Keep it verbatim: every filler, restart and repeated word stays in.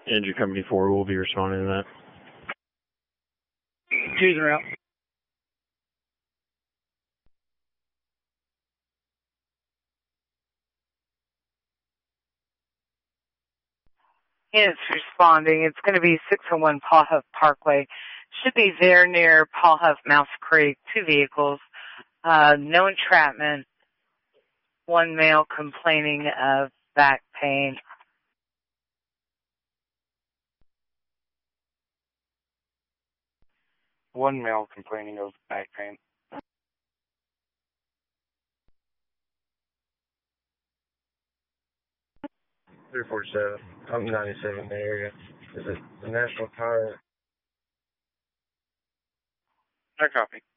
Engine Company four will be responding to that. Two's are out. It's responding. It's going to be six oh one Paul Huff Parkway. Should be there near Paul Huff Mouse Creek. Two vehicles. Uh, no entrapment. One male complaining of back pain. One male complaining of back pain. three forty-seven. I'm ninety-seven in the area. Is it the National Tire? I copy.